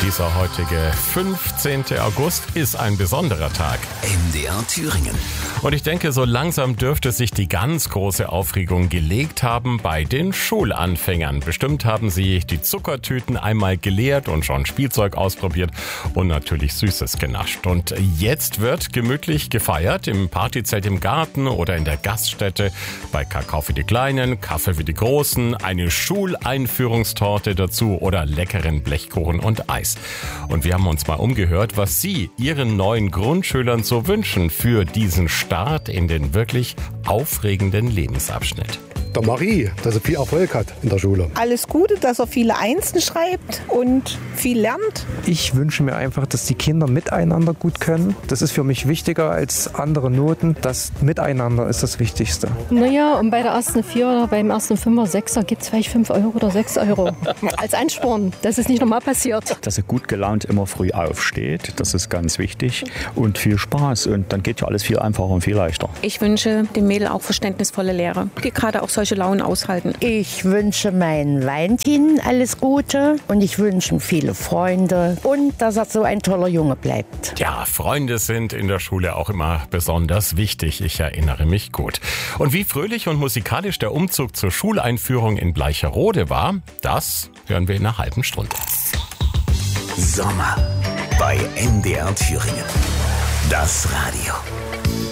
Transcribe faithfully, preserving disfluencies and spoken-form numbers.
Dieser heutige fünfzehnte August ist ein besonderer Tag. M D R Thüringen. Und ich denke, so langsam dürfte sich die ganz große Aufregung gelegt haben bei den Schulanfängern. Bestimmt haben sie die Zuckertüten einmal geleert und schon Spielzeug ausprobiert und natürlich Süßes genascht. Und jetzt wird gemütlich gefeiert im Partyzelt im Garten oder in der Gaststätte, bei Kakao für die Kleinen, Kaffee für die Großen, eine Schuleinführungstorte dazu oder leckeren Blechkuchen und Eis. Und wir haben uns mal umgehört, was Sie Ihren neuen Grundschülern so wünschen für diesen Start in den wirklich aufregenden Lebensabschnitt. Der Marie, dass er viel Erfolg hat in der Schule. Alles Gute, dass er viele Einsen schreibt und viel lernt. Ich wünsche mir einfach, dass die Kinder miteinander gut können. Das ist für mich wichtiger als andere Noten. Das Miteinander ist das Wichtigste. Naja, und bei der ersten Vier oder beim ersten Fünfer, Sechser gibt es vielleicht fünf Euro oder sechs Euro als Einsporn. Das ist nicht normal passiert. Dass er gut gelaunt immer früh aufsteht, das ist ganz wichtig. Und viel Spaß. Und dann geht ja alles viel einfacher und viel leichter. Ich wünsche dem Mädel auch verständnisvolle Lehrer, die gerade auch solche Launen aushalten. Ich wünsche meinen Valentin alles Gute und ich wünsche ihm viele Freunde und dass er so ein toller Junge bleibt. Ja, Freunde sind in der Schule auch immer besonders wichtig. Ich erinnere mich gut. Und wie fröhlich und musikalisch der Umzug zur Schuleinführung in Bleicherode war, das hören wir in einer halben Stunde. Sommer bei M D R Thüringen. Das Radio.